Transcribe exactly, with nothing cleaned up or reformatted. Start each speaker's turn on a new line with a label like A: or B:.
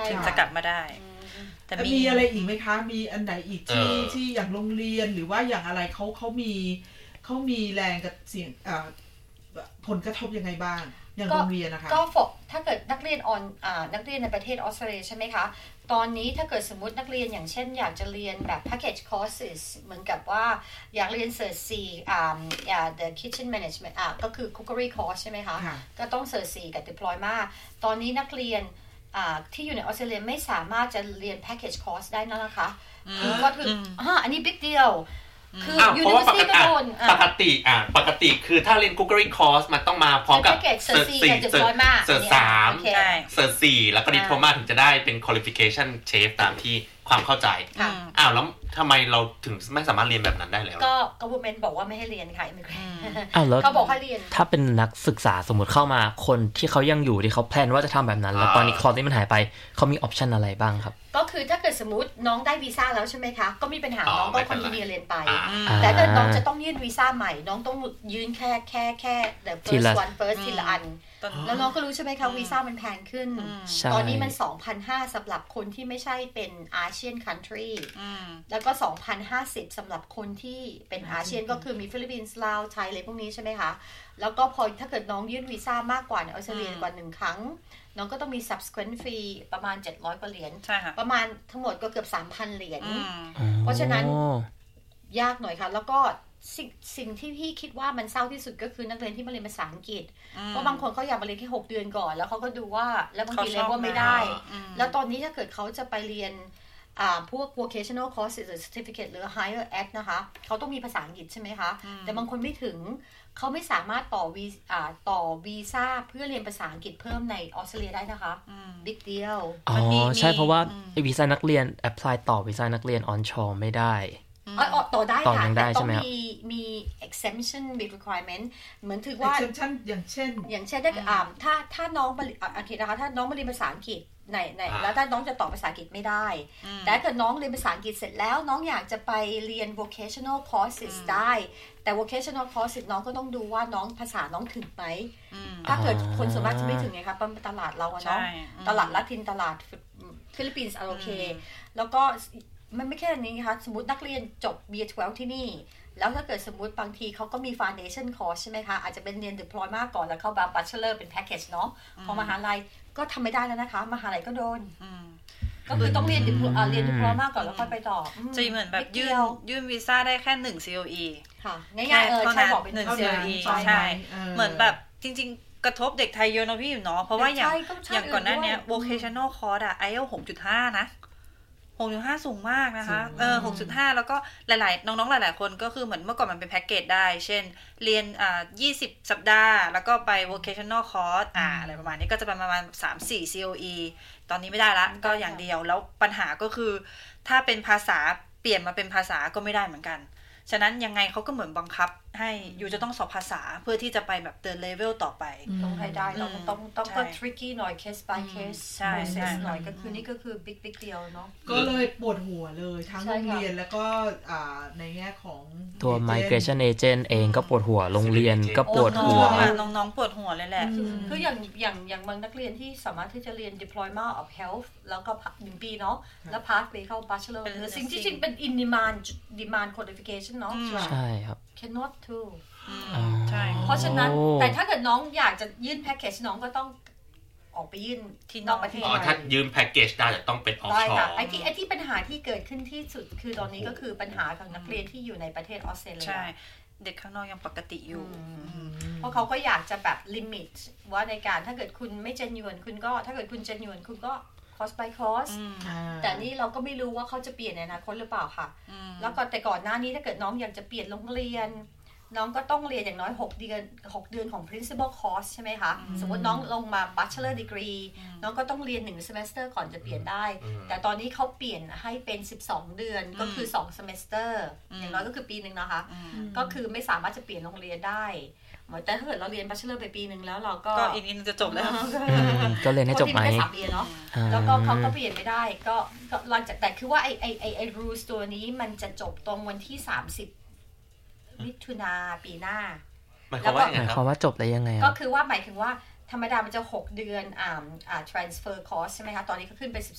A: ถึงจะกลับมาได้
B: แต่มีอะไรอีกไหมคะมีอันไหนอีกที่ที่อย่างโรงเรียนหรือว่าอย่างอะไรเขาเขามีเขามีแรงกับเสี่ยงผลกระทบยังไงบ้างอย่างโรงเรียนนะคะ
C: ก็ถ้าเกิดนักเรียนออนอ่านักเรียนในประเทศออสเตรเลียใช่ไหมคะตอนนี้ถ้าเกิดสมมตินักเรียนอย่างเช่นอยากจะเรียนแบบ package courses เหมือนกับว่าอยากเรียนเสิร์ชสี่อ่าอ่า the kitchen management อ่าก็คือ cookery course ใช่ไหมคะก็ต้องเสิร์ชสี่กับ diploma ตอนนี้นักเรียนอ่าที่อยู่ในออสเตรเลียไม่สามารถจะเรียน package course ได้นะคะคือก็คืออ่าอันนี้ big deal
D: คืออยู่ในปกติปกติอ่ะปกติคือถ้าเรียน cookery course มันต้องมาพร้อมกับ
C: เสิร์ชสี่เสิร์ช
D: สามเสิร์ชสี่แล้วก็ดิโพลมาถึงจะได้เป็น qualification chef ตามที่ความเข้าใจอ้าวแล้วทำไมเราถึงไม่สามารถเรียนแบบนั้นได้แล้ว
C: ก็ government บอกว่าไม่ให้เรียนค่ะ immigrant
E: เขาบอกให้เรียนถ้าเป็นนักศึกษาสมมติเข้ามาคนที่เขายังอยู่ที่เขาแพลนว่าจะทำแบบนั้นแล้วตอนนี้คอร์สนี้มันหายไปเขามีออปชันอะไรบ้างครับ
C: ก็คือถ้าเกิดสมมติน้องได้วีซ่าแล้วใช่ไหมคะก็มีปัญหาน้องก็คอนติเนียเรียนไปแต่ถ้าน้องจะต้องยื่นวีซ่าใหม่น้องต้องยื่นแค่แค่แค่ the first one first ทีละอันแล้วน้องก็รู้ใช่ไหมคะวีซ่ามันแพงขึ้นตอนนี้มัน สองพันห้าร้อย สำหรับคนที่ไม่ใช่เป็นอาเซียนคันทรีแล้วก็ สองพันห้าสิบ สำหรับคนที่เป็นอาเซียนก็คือมีฟิลิปปินส์ลาวไทยอะไรพวกนี้ใช่ไหมคะแล้วก็พอถ้าเกิดน้องยื่นวีซ่ามากกว่าในออสเตรเลียกว่าหนึ่งครั้งน้องก็ต้องมี subsequent fee ประมาณเจ็ดร้อยกว่าเหรียญประมาณทั้งหมดก็เกือบ สามพัน เหรียญเพราะฉะนั้นยากหน่อยค่ะแล้วก็สิ่งสิ่งที่พี่คิดว่ามันเศร้าที่สุดก็คือนักเรียนที่มาเรียนภาษาอังกฤษเพราะบางคนเขาอยากมาเรียนแค่หกเดือนก่อนแล้วเขาก็ดูว่าแล้วบางทีเรียนว่าไม่ได้แล้วตอนนี้ถ้าเกิดเขาจะไปเรียนอ่าพวก vocational courses หรือ certificate หรือ higher ed นะคะเขาต้องมีภาษาอังกฤษใช่ไหมคะแต่บางคนไม่ถึงเขาไม่สามารถต่อวีอ่าต่อวีซ่าเพื่อเรียนภาษาอังกฤษเพิ่มในออสเตรเลียได้นะคะ big deal
E: อ๋อใช่เพราะว่าวีซ่านักเรียน apply ต่อวีซ่านักเรียน onshore ไม่ได้
C: อ๋อต่อได้ค่ะแต่ต้องมีมี exemption requirement เหมือนถือว่า
B: exemption อย่างเช่น
C: อย่างเช่นได้อ่าถ้าถ้าน้องมาโอเคนะคะถ้าน้องมาเรียนภาษาอังกฤษในในแล้วถ้าน้องจะต่อภาษาอังกฤษไม่ได้แต่ถ้าเกิดน้องเรียนภาษาอังกฤษเสร็จแล้วน้องอยากจะไปเรียน vocational courses ได้แต่ vocational courses น้องก็ต้องดูว่าน้องภาษาน้องถึงไหมถ้าเกิดคนส่วนมากจะไม่ถึงไงคะเป็นตลาดเราอะเนาะตลาดละทินตลาดฟิลิปปินส์โอเคแล้วก็มันไม่แค่นี้นะคะสมมตินักเรียนจบ บี สิบสอง ที่นี่แล้วถ้าเกิดสมมุติบางทีเขาก็มี foundation course ใช่ไหมคะอาจจะเป็นเรียน diploma ก่อนแล้วเข้า bachelor เป็น package เนาะพอมหาลัยก็ทำไม่ได้แล้วนะคะมหาลัยก็โดนก็คือต้องเรียน diploma เรียน diploma ก่อนแล้วค่อยไปต่อ
A: จะเหมือนแบบยื่นยื่นวีซ่าได้แค่หนึ่ง ซี โอ อี
C: ค่ะง่ายๆเออใช่บอกเป็น
A: หนึ่ง ซี โอ อี ใช่เหมือนแบบจริงๆกระทบเด็กไทยเยอะนะพี่เนาะเพราะว่าอย่างอย่างก่อนหน้านี้ vocational course อ่ะ ไอ เอล หกจุดห้า นะหกจุดห้า สูงมากนะคะเออ หกจุดห้า แล้วก็หลายๆน้องๆหลายๆคนก็คือเหมือนเมื่อก่อนมันเป็นแพ็คเกจได้เช่นเรียนอ่ายี่สิบสัปดาห์แล้วก็ไป vocational course อ่าอะไรประมาณนี้ก็จะประมาณ สามถึงสี่ ซี โอ อี ตอนนี้ไม่ได้ละก็อย่างเดียวแล้วปัญหาก็คือถ้าเป็นภาษาเปลี่ยนมาเป็นภาษาก็ไม่ได้เหมือนกันฉะนั้นยังไงเขาก็เหมือนบังคับให้อยู่จะต้องสอบภาษาเพื่อที่จะไปแบบเดินเลเวลต่อไป
C: ต้องให้ได้ต้องต้องต้องก็ tricky หน่อย case by case
A: ใช่
C: process หน่อยก็คือนี่ก็คือ big big deal เนาะ
B: ก็เลยปวดหัวเลยทั้งโรงเรียนแล้วก็ในแง่ของ
E: ตัว migration agent เองก็ปวดหัวโรงเรียนก็ปวดหัว
A: น้องๆปวดหัวเลยแหละ
C: คืออย่างอย่างอย่างบางนักเรียนที่สามารถที่จะเรียน diploma of health แล้วก็หนึ่งปีเนาะแล้ว pass ไปเข้า bachelor สิ่งที่จริงเป็น in demand demand qualification เนาะ
E: ใช่ครับ
C: cannot do
A: ใช่
C: เพราะฉะนั้นแต่ถ้าเกิดน้องอยากจะยื่นแพ็คเกจน้องก็ต้องออกไปยื่นที่นอกประเทศ
D: อ๋อถ้ายื่นแพ็คเกจได้จะต้องเป็นออฟชอร์
C: ไอ้ที่ไอ้ที่ปัญหาที่เกิดขึ้นที่สุดคือตอนนี้ก็คือปัญหาของนักเรียนที่อยู่ในประเทศออสเตรเลีย
A: ใช่เด็กข้างนอกยังปกติอยู่
C: เพราะเขาก็อยากจะแบบลิมิตว่าในการถ้าเกิดคุณไม่เจนยวนคุณก็ถ้าเกิดคุณเจนยวนคุณก็course by course แต่นี่เราก็ไม่รู้ว่าเขาจะเปลี่ยนในอนาคตหรือเปล่าค่ะแล้วก็แต่ก่อนหน้านี้ถ้าเกิดน้องอยากจะเปลี่ยนโรงเรียนน้องก็ต้องเรียนอย่างน้อยหกเดือนหกเดือนของ principal course ใช่ไหมคะสมมติน้องลงมา bachelor degree น้องก็ต้องเรียนหนึ่ง semester ก่อนจะเปลี่ยนได้แต่ตอนนี้เขาเปลี่ยนให้เป็นสิบสองเดือนก็คือสอง semester อย่างน้อยก็คือปีนึงนะคะก็คือไม่สามารถจะเปลี่ยนโรงเรียนได้แต่ถ้าเกิดเราเรียน bachelor ไปปีนึงแล้วเราก็
A: ก็อีกนิดนึงจะจบแล้ว
E: ก็เรียนให้จบไหม
C: สามปีเนาะแล้วก็เขาก็เปลี่ยนไม่ได้ก็หลังจากแต่คือว่าไอไอไอไอ rules ตัวนี้มันจะจบตรงวันที่สามสิบมิถุนาปีหน้า
D: หมายความว่าไงครับหมาย
E: ความว่าจบได้ยังไง
C: ก็คือว่าหมายถึงว่าธรรมดามันจะหกเดือนอ่าอ่า transfer course ใช่ไหมคะตอนนี้ก็ขึ้นไปสิบ